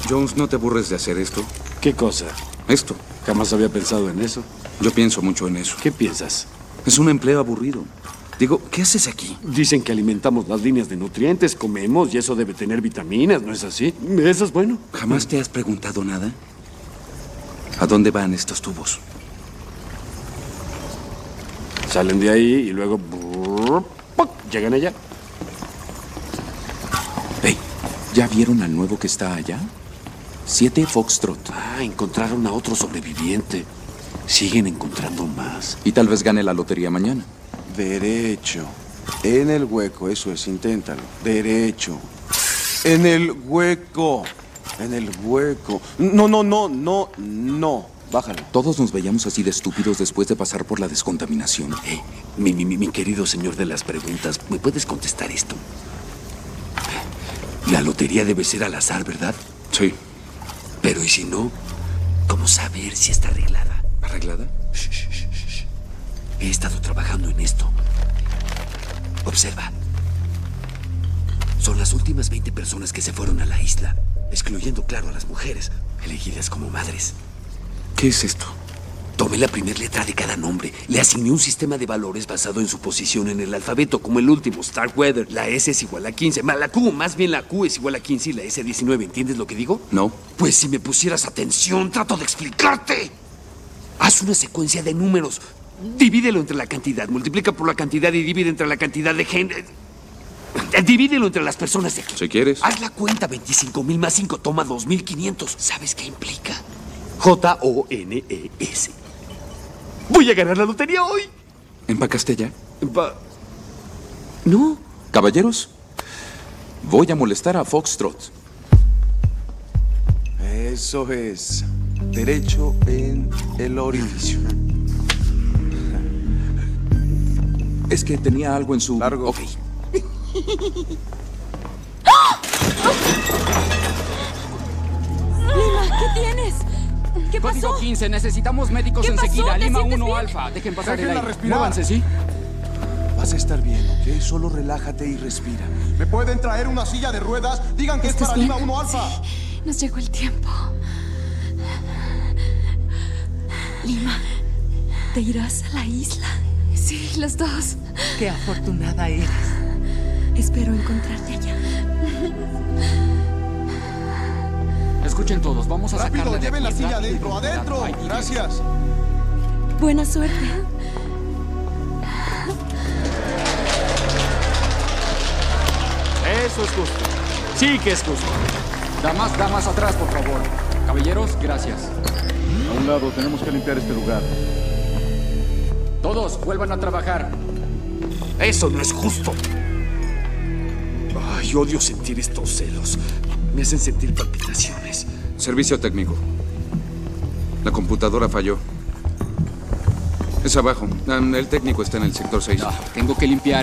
Jones, ¿no te aburres de hacer esto? ¿Qué cosa? Esto. Jamás había pensado en eso. Yo pienso mucho en eso. ¿Qué piensas? Es un empleo aburrido. Digo, ¿qué haces aquí? Dicen que alimentamos las líneas de nutrientes, comemos y eso debe tener vitaminas, ¿no es así? Eso es bueno. ¿Jamás te has preguntado nada? ¿A dónde van estos tubos? Salen de ahí y luego ¡puc! Llegan allá. Hey, ¿ya vieron al nuevo que está allá? 7 Foxtrot. Ah, encontraron a otro sobreviviente. Siguen encontrando más. Y tal vez gane la lotería mañana. Derecho. En el hueco, eso es, inténtalo. Derecho. En el hueco. En el hueco. No, no, no, no, no. Bájalo. Todos nos veíamos así de estúpidos después de pasar por la descontaminación. Mi querido señor de las preguntas, ¿me puedes contestar esto? La lotería debe ser al azar, ¿verdad? Sí. Pero ¿y si no? ¿Cómo saber si está arreglada? ¿Arreglada? Shh, shh, shh, shh. He estado trabajando en esto. Observa. Son las últimas 20 personas que se fueron a la isla, excluyendo, claro, a las mujeres, elegidas como madres. ¿Qué es esto? Tomé la primera letra de cada nombre. Le asigné un sistema de valores basado en su posición en el alfabeto, como el último, Starkweather. La S es igual a 15. La Q, más bien la Q es igual a 15 y la S a 19. ¿Entiendes lo que digo? No. Pues si me pusieras atención, trato de explicarte. Haz una secuencia de números. Divídelo entre la cantidad. Multiplica por la cantidad y divide entre la cantidad de gente. Divídelo entre las personas de aquí. Si quieres. Haz la cuenta. 25,000 más 5 toma 2,500. ¿Sabes qué implica? Jones. Voy a ganar la lotería hoy. ¿Empacaste ya? No. Caballeros, voy a molestar a Foxtrot. Eso es. Derecho en el orificio. Es que tenía algo en su... Largo. Ok. Lima, ¿qué tienes? ¿Qué Código pasó? 15, necesitamos médicos ¿Qué pasó? enseguida. ¿Te Lima sientes 1 bien? alfa. Dejen pasar el Déjenla aire. respirar. Muévanse, ¿sí? Vas a estar bien, ¿ok? Solo relájate y respira. ¿Me pueden traer una silla de ruedas? Digan que es ¿Estás para bien? Lima 1 alfa. Nos llegó el tiempo. Lima, ¿te irás a la isla? Sí, los dos. Qué afortunada eres. Espero encontrarte allá. Escuchen todos, vamos a Rápido, sacarla de lleven la aquí, silla rápido y adentro, con cuidado. adentro. Ahí tienen. Gracias. Buena suerte. Eso es justo. Sí que es justo. Damas atrás, por favor. Caballeros, gracias. A un lado, tenemos que limpiar este lugar. Todos, vuelvan a trabajar. Eso no es justo. Ay, odio sentir estos celos. Me hacen sentir palpitaciones. Servicio técnico. La computadora falló. Es abajo. El técnico está en el sector 6. Tengo que limpiar